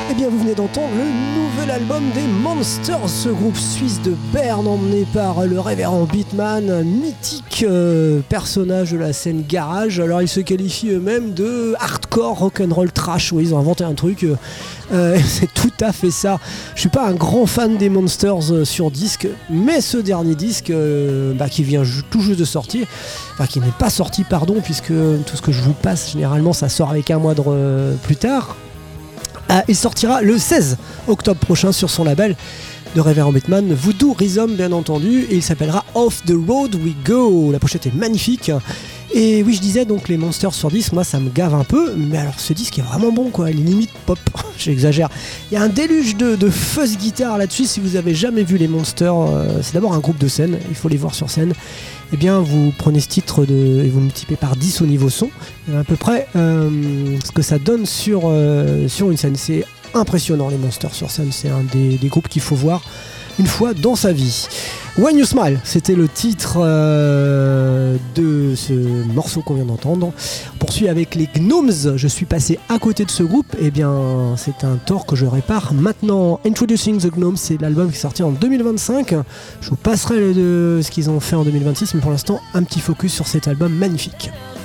Eh bien, vous venez d'entendre le nouvel album des Monsters, ce groupe suisse de Berne emmené par le révérend Beatman, un mythique personnage de la scène garage. Alors, ils se qualifient eux-mêmes de hardcore rock'n'roll trash. Oui, ils ont inventé un truc. C'est tout à fait ça. Je suis pas un grand fan des Monsters sur disque, mais ce dernier disque qui vient tout juste de sortir, enfin qui n'est pas sorti, pardon, puisque tout ce que je vous passe généralement ça sort avec un mois plus tard. Il sortira le 16 octobre prochain sur son label de Révérend Beatman, Voodoo Rhythm bien entendu, et il s'appellera Off the Road We Go. La pochette est magnifique. Et oui, je disais donc les Monsters sur disque, moi ça me gave un peu, mais alors ce disque est vraiment bon quoi, il est limite pop, j'exagère. Il y a un déluge de fuzz guitare là-dessus. Si vous avez jamais vu les Monsters, c'est d'abord un groupe de scène, il faut les voir sur scène. Eh bien vous prenez ce titre et vous multipliez par 10 au niveau son, à peu près ce que ça donne sur une scène. C'est impressionnant les Monsters sur scène, c'est un des groupes qu'il faut voir une fois dans sa vie. When You Smile, c'était le titre de ce morceau qu'on vient d'entendre. On poursuit avec les Gnomes. Je suis passé à côté de ce groupe. Eh bien, c'est un tort que je répare maintenant. Introducing the Gnomes, c'est l'album qui est sorti en 2025. Je vous passerai ce qu'ils ont fait en 2026, mais pour l'instant, un petit focus sur cet album magnifique.